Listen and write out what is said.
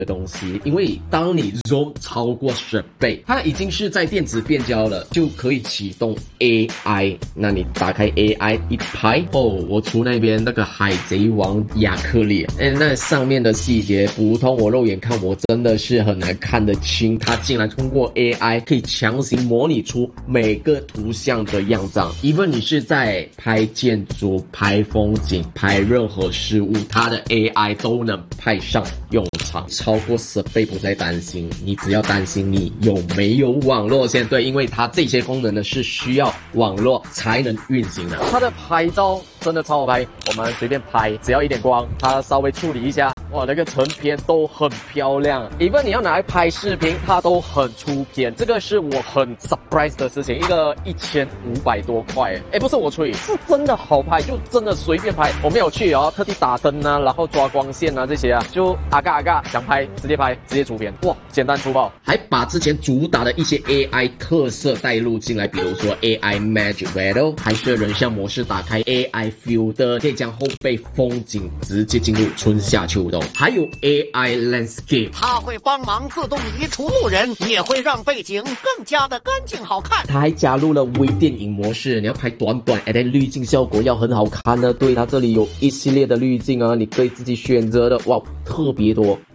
的东西，因为当你 zoom 超过10倍，它已经是在电子变焦了，就可以启动 AI。那你打开 AI 一拍，哦，我出那边那个海贼王亚克力，那上面的细节，普通我肉眼看，我真的是很难看得清，它竟然通过 AI 可以强行模拟出每个图像的样子。even 你是在拍建筑、拍风景、拍任何事物，它的 AI 都能派上用场，超过10倍不再担心，你只要担心你有没有网络先对，因为它这些功能呢是需要网络才能运行的。它的拍照真的超好拍，我们随便拍，只要一点光，它稍微处理一下，哇，那个成片都很漂亮。even 你要拿来拍视频，它都很出片，这个是我很 surprise 的事情。一个1500多块，不是我吹，是真的好拍，就真的随便拍。我没有去特地打灯啊，然后抓光线啊这些啊，就阿嘎想拍直接拍，直接出片，哇，简单粗暴，还把之前主打的一些 AI 特色带入进来，比如说 AI Magic Weather 拍摄人像模式，打开 AI Filter 可以将后背风景直接进入春夏秋冬，还有 AI Landscape， 它会帮忙自动移除路人，也会让背景更加的干净好看。 它还加入了微电影模式，你要拍短滤镜效果要很好看的，对，它这里有一系列的滤镜啊，你可以自己选择的，哇，特别多。